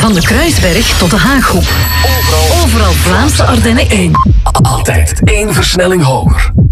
Van de Kruisberg tot de Haaghoek. Overal Vlaamse Ardennen 1. Altijd 1 versnelling hoger.